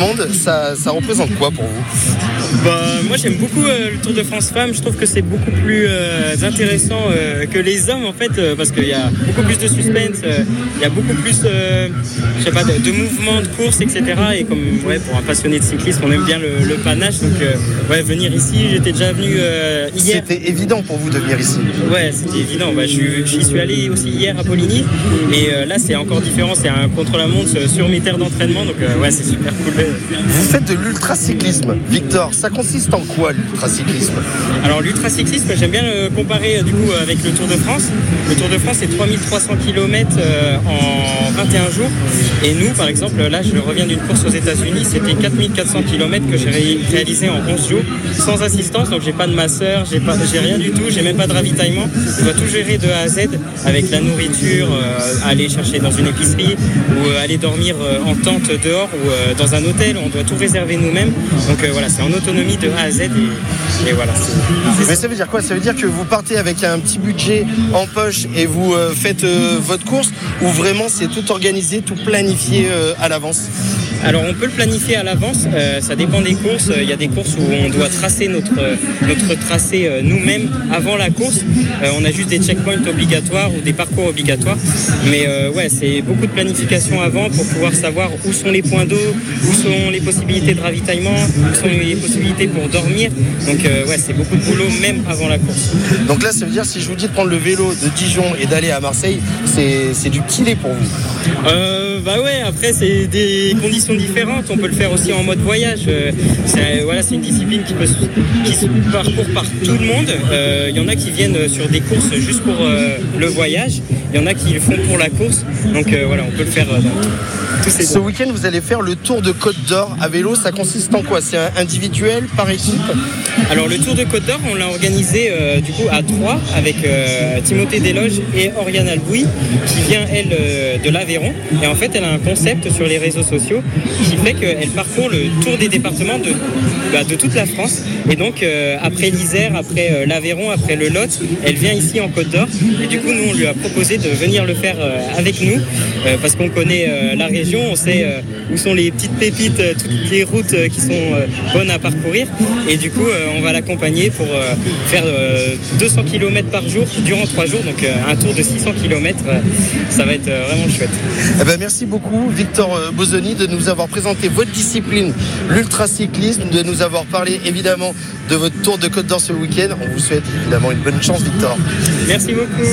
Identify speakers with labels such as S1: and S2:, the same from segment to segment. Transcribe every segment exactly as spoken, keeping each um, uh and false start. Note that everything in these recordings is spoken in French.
S1: monde, ça, ça représente quoi pour vous ?
S2: Bah, moi j'aime beaucoup euh, le Tour de France Femmes. Je trouve que c'est beaucoup plus euh, intéressant euh, que les hommes en fait, euh, parce qu'il y a beaucoup plus de suspense, euh, il y a beaucoup plus euh, je sais pas, de, de mouvements, de courses, et cetera. Et comme ouais, pour un passionné de cyclisme, on aime bien le, le panache. Donc euh, ouais, venir ici, j'étais déjà venu euh, hier.
S1: C'était évident pour vous de venir ici ?
S2: Ouais, c'était évident. Bah, je, j'y suis allé aussi hier à Poligny. Et euh, là c'est encore différent, c'est un contre-la-montre sur mes terres d'entraînement. Donc euh, ouais, c'est super cool.
S1: Vous faites de l'ultracyclisme, Victor. Ça consiste en quoi l'ultracyclisme ?
S2: Alors l'ultracyclisme, j'aime bien le comparer du coup avec le Tour de France. Le Tour de France c'est trois mille trois cents kilomètres euh, en vingt et un jours. Et nous par exemple, là je reviens d'une course aux États-Unis, c'était quatre mille quatre cents kilomètres que j'ai ré- réalisé en onze jours sans assistance. Donc j'ai pas de masseur, j'ai pas, j'ai rien du tout, j'ai même pas de ravitaillement. Je dois tout gérer de A à Z avec la nourriture, euh, aller chercher dans une épicerie ou euh, aller dormir euh, en tente dehors ou euh, dans un hôtel. On doit tout réserver nous-mêmes. Donc euh, voilà, c'est en autonomie de A à Z et, et voilà. C'est, c'est...
S1: Mais ça veut dire quoi ? Ça veut dire que vous partez avec un petit budget en poche et vous euh, faites euh, votre course, ou vraiment c'est tout organisé, tout planifié euh, à l'avance ?
S2: Alors on peut le planifier à l'avance, euh, ça dépend des courses. Il y a des courses où on doit tracer notre, notre tracé euh, nous-mêmes avant la course. Euh, on a juste des checkpoints obligatoires ou des parcours obligatoires. Mais euh, ouais, c'est beaucoup de planification avant pour pouvoir savoir où sont les points d'eau, où sont les possibilités de ravitaillement, où sont les possibilités pour dormir. Donc euh, ouais, c'est beaucoup de boulot même avant la course.
S1: Donc là, ça veut dire si je vous dis de prendre le vélo de Dijon et d'aller à Marseille, c'est, c'est du kilé pour vous ?
S2: Euh, bah ouais, après c'est des conditions différentes. On peut le faire aussi en mode voyage. Euh, c'est, voilà, c'est une discipline qui, peut, qui se parcourt par tout le monde. Il euh, y en a qui viennent sur des courses juste pour euh, le voyage. Il y en a qui le font pour la course. Donc euh, voilà, on peut le faire dans tous ces
S1: Ce week-end, vous allez faire le Tour de Côte d'Or à vélo. Ça consiste en quoi ? C'est individuel, par équipe ?
S2: Alors le Tour de Côte d'Or, on l'a organisé euh, du coup à trois avec euh, Timothée Desloges et Oriane Albouy, qui vient elle euh, de l'Aveyron. Et en fait, elle a un concept sur les réseaux sociaux qui fait qu'elle parcourt le tour des départements de, bah, de toute la France. Et donc euh, après l'Isère, après euh, l'Aveyron, après le Lot, elle vient ici en Côte d'Or. Et du coup, nous on lui a proposé de venir le faire euh, avec nous euh, parce qu'on connaît euh, la région, on sait euh, où sont les petites pépites, euh, toutes les routes euh, qui sont euh, bonnes à parcourir. Et du coup, euh, on va l'accompagner pour euh, faire euh, deux cents kilomètres par jour durant trois jours. Donc euh, un tour de six cents kilomètres, euh, ça va être euh, vraiment chouette.
S1: Eh ben, merci beaucoup Victor Bosoni de nous avoir présenté votre discipline, l'ultracyclisme, de nous avoir parlé évidemment de votre Tour de Côte d'Or ce week-end. On vous souhaite évidemment une bonne chance, Victor.
S2: Merci beaucoup.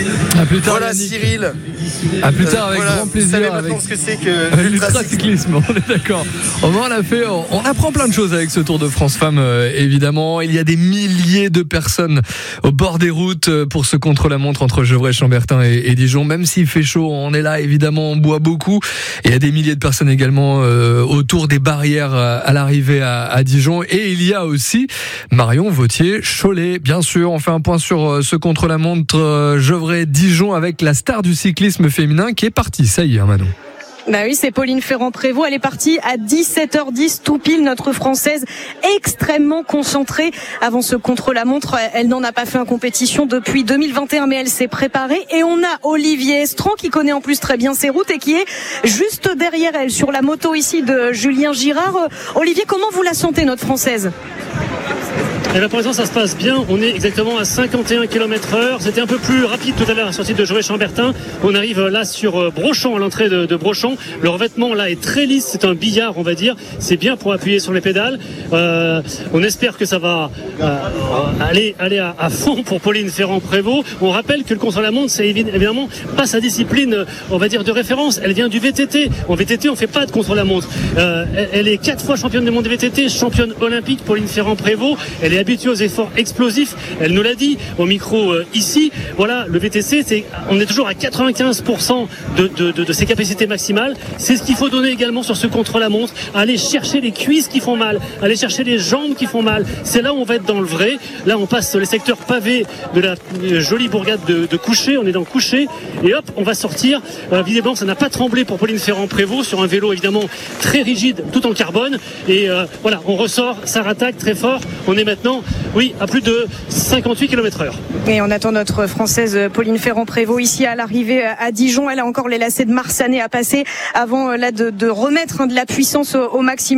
S3: À plus tard,
S1: voilà
S3: Yannick.
S1: Cyril.
S3: À plus tard, avec
S1: voilà,
S3: grand plaisir.
S1: Vous savez maintenant
S3: avec
S1: ce que c'est que
S3: l'ultracyclisme. On est d'accord. Au moins, on a fait, on apprend plein de choses avec ce Tour de France Femmes. Euh, évidemment, il y a des milliers de personnes au bord des routes pour ce contre-la-montre entre Gevrey, Chambertin et, et Dijon. Même s'il fait chaud, on est là. Évidemment, on boit beaucoup. Et il y a des milliers de personnes également euh, autour des barrières à l'arrivée à, à Dijon. Et il y a aussi Marion Vauthier-Cholet. Bien sûr, on fait un point sur ce contre-la-montre euh, Gevrey-Dijon avec la star du cyclisme féminin qui est partie. Ça y est, hein, Manon.
S4: Bah oui, c'est Pauline Ferrand-Prévot. Elle est partie à dix-sept heures dix, tout pile, notre Française extrêmement concentrée avant ce contre-la-montre. Elle n'en a pas fait en compétition depuis deux mille vingt et un, mais elle s'est préparée. Et on a Olivier Estran qui connaît en plus très bien ses routes et qui est juste derrière elle sur la moto ici de Julien Girard. Olivier, comment vous la sentez, notre Française ?
S5: Et là, pour l'instant, ça se passe bien. On est exactement à cinquante et un kilomètres heure. C'était un peu plus rapide tout à l'heure, sortie de Gevrey-Chambertin. On arrive là sur Brochon, à l'entrée de, de Brochon. Le revêtement là est très lisse. C'est un billard, on va dire. C'est bien pour appuyer sur les pédales. Euh, on espère que ça va euh, aller, aller à, à fond pour Pauline Ferrand-Prévot. On rappelle que le contre-la-montre, c'est évidemment pas sa discipline, on va dire, de référence. Elle vient du V T T. En V T T, on fait pas de contre-la-montre. Euh, elle est quatre fois championne du monde de V T T, championne olympique, Pauline Ferrand-Prévot. Elle est habituée aux efforts explosifs, elle nous l'a dit au micro euh, ici. Voilà, le V T C, c'est, on est toujours à quatre-vingt-quinze pour cent de, de, de, de ses capacités maximales. C'est ce qu'il faut donner également sur ce contre-la-montre, aller chercher les cuisses qui font mal, aller chercher les jambes qui font mal. C'est là où on va être dans le vrai. Là, on passe les secteurs pavés de la euh, jolie bourgade de, de Couché. On est dans Couché et hop, on va sortir. Euh, visiblement, ça n'a pas tremblé pour Pauline Ferrand-Prévot sur un vélo évidemment très rigide, tout en carbone. Et euh, voilà, on ressort, ça rattaque très fort. On est maintenant oui, à plus de cinquante-huit kilomètres heure.
S4: Et on attend notre Française Pauline Ferrand-Prévot ici à l'arrivée à Dijon. Elle a encore les lacets de Marsanais à passer avant là de, de remettre hein, de la puissance au, au maximum.